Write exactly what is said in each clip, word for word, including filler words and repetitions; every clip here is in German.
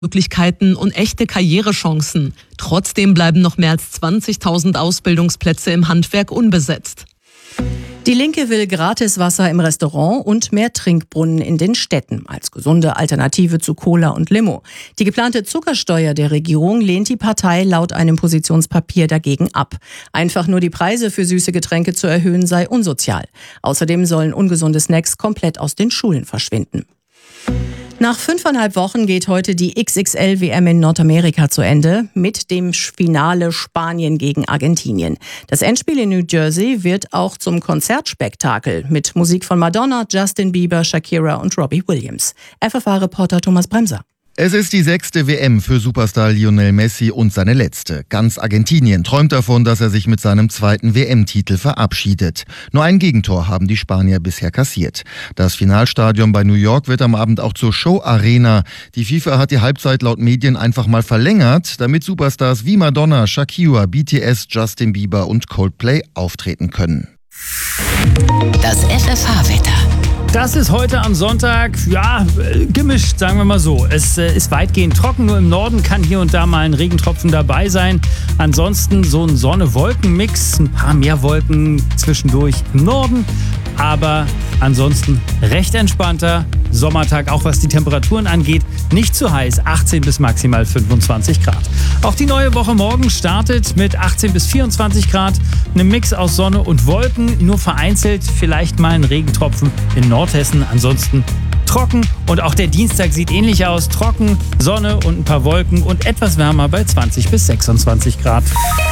Möglichkeiten und echte Karrierechancen. Trotzdem bleiben noch mehr als zwanzigtausend Ausbildungsplätze im Handwerk unbesetzt. Die Linke will Gratiswasser im Restaurant und mehr Trinkbrunnen in den Städten als gesunde Alternative zu Cola und Limo. Die geplante Zuckersteuer der Regierung lehnt die Partei laut einem Positionspapier dagegen ab. Einfach nur die Preise für süße Getränke zu erhöhen sei unsozial. Außerdem sollen ungesunde Snacks komplett aus den Schulen verschwinden. Nach fünfeinhalb Wochen geht heute die X X L W M in Nordamerika zu Ende mit dem Finale Spanien gegen Argentinien. Das Endspiel in New Jersey wird auch zum Konzertspektakel mit Musik von Madonna, Justin Bieber, Shakira und Robbie Williams. F F A-Reporter Thomas Bremser. Es ist die sechste W M für Superstar Lionel Messi und seine letzte. Ganz Argentinien träumt davon, dass er sich mit seinem zweiten W M-Titel verabschiedet. Nur ein Gegentor haben die Spanier bisher kassiert. Das Finalstadion bei New York wird am Abend auch zur Show-Arena. Die FIFA hat die Halbzeit laut Medien einfach mal verlängert, damit Superstars wie Madonna, Shakira, B T S, Justin Bieber und Coldplay auftreten können. Das F F H-Wetter. Das ist heute am Sonntag, ja, gemischt, sagen wir mal so. Es äh, ist weitgehend trocken, nur im Norden kann hier und da mal ein Regentropfen dabei sein. Ansonsten so ein Sonne-Wolken-Mix, ein paar mehr Wolken zwischendurch im Norden. Aber ansonsten recht entspannter Sommertag, auch was die Temperaturen angeht. Nicht zu heiß, achtzehn bis maximal fünfundzwanzig Grad. Auch die neue Woche morgen startet mit achtzehn bis vierundzwanzig Grad. Ein Mix aus Sonne und Wolken, nur vereinzelt vielleicht mal ein Regentropfen in Nordhessen. Ansonsten trocken und auch der Dienstag sieht ähnlich aus. Trocken, Sonne und ein paar Wolken und etwas wärmer bei zwanzig bis sechsundzwanzig Grad.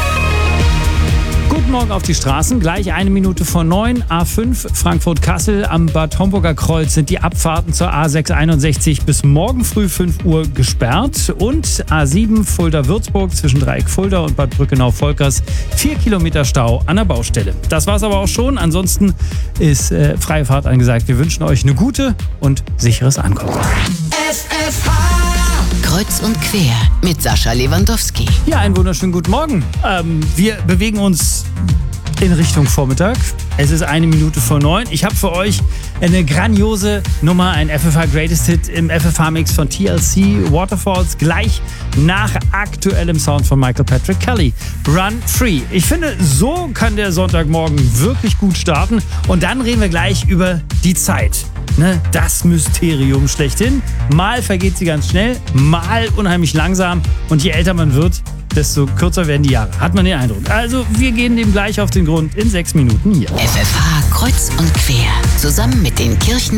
Guten Morgen auf die Straßen, gleich eine Minute vor neun. A fünf Frankfurt-Kassel am Bad Homburger Kreuz sind die Abfahrten zur A sechshunderteinundsechzig bis morgen früh fünf Uhr gesperrt. Und A sieben Fulda-Würzburg zwischen Dreieck Fulda und Bad Brückenau-Volkers vier Kilometer Stau an der Baustelle. Das war's aber auch schon. Ansonsten ist äh, freie Fahrt angesagt. Wir wünschen euch eine gute und sicheres Ankommen. F F H Kreuz und quer mit Sascha Lewandowski. Ja, einen wunderschönen guten Morgen. Ähm, wir bewegen uns in Richtung Vormittag. Es ist eine Minute vor neun. Ich habe für euch eine grandiose Nummer, ein F F H Greatest Hit im F F H-Mix von T L C, Waterfalls, gleich nach aktuellem Sound von Michael Patrick Kelly. Run Free. Ich finde, so kann der Sonntagmorgen wirklich gut starten. Und dann reden wir gleich über die Zeit. Ne, das Mysterium schlechthin. Mal vergeht sie ganz schnell, mal unheimlich langsam. Und je älter man wird, desto kürzer werden die Jahre. Hat man den Eindruck. Also wir gehen dem gleich auf den Grund in sechs Minuten hier. F F H Kreuz und quer. Zusammen mit den Kirchen